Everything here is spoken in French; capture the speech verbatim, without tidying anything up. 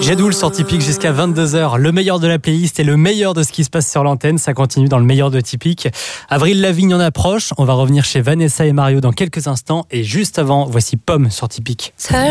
Jadoul sur Typique jusqu'à vingt-deux heures. Le meilleur de la playlist et le meilleur de ce qui se passe sur l'antenne. Ça continue dans le meilleur de Typique. Avril Lavigne en approche. On va revenir chez Vanessa et Mario dans quelques instants. Et juste avant, voici Pomme sur Typique.